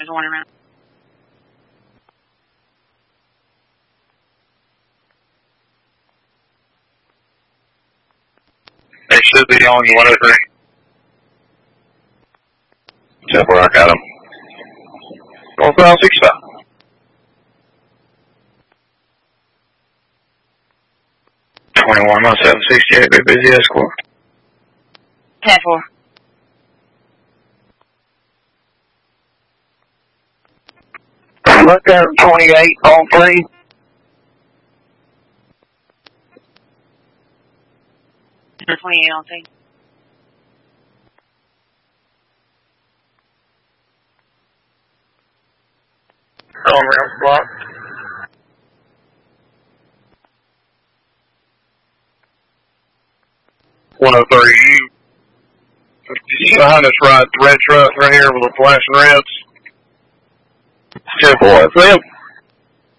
There's one around. They should be on you, 103. 10-4, I got them. Northbound 65. $21 on 768, big busy escort. 10-4. Look there, 28 on 3. Number 28 on 3. On around block. You behind us, right? The red truck right here with the flashing reds. 10-4.